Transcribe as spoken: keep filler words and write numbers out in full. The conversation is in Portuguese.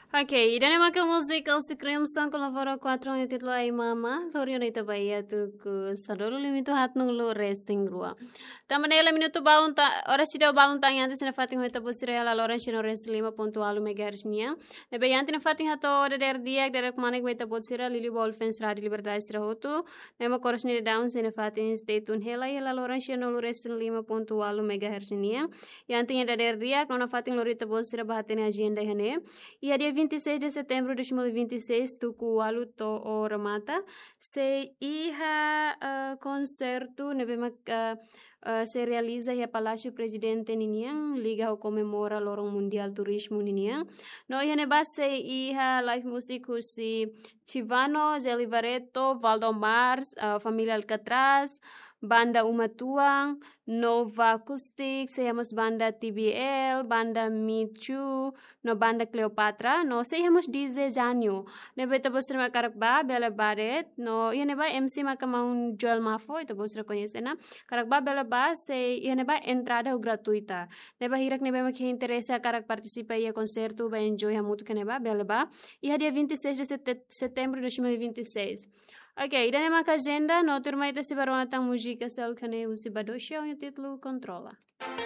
Ok, dan nama ke música o criação com lavora quatro no título aí mama, lorio na Bahia tu ku sadolo limito hat no lo resting rua. Tamanela minuto baun ta ora sida baun ta yanti sina fatin hoita bosira ela loran sino res lima ponto alu megahertz nia. Nebe yanti na fatin hato ora der dia der manek hoita bosira lili bolfens radio liberdade sira hotu. Nema koros ni down sina fatin stay tune hela ela loran sino lo res lima ponto alu megahertz nia. Yanti da der dia kona fatin lorita bosira bahatin agenda hene. E a dia vinte e seis de setembro de dois mil e vinte e seis, tuku alu to o ramata, se iha uh, concerto nebe mak uh, uh, se realiza e a Palácio Presidente Niniang, liga ao comemora Lorong Mundial Turismo Niniang. No iha neba se iha live music si Chivano, Zé Livareto, Valdomar, uh, Família Alcatraz, Banda Umatuang, Nova Acoustic, sejamos banda T B L, banda Michu, no banda Cleopatra, no sejamos D J Janyo. Nebe tapos na karakba, Bela Baret, no yan ba M C makamang Joel Mafo, tapos na conhece na. Karakba Bela Ba, se yan ba entrada o gratuita. Neba hirak nebe makiinteresa karak participa ia concerto, ba enjoy hamuto ka neba Bela Ba. Iha dia vinte e seis de setembro de dois mil e vinte e seis. Ok, dan nama agenda, no turma ita si barona tang música sel kane usi badosha o título controla.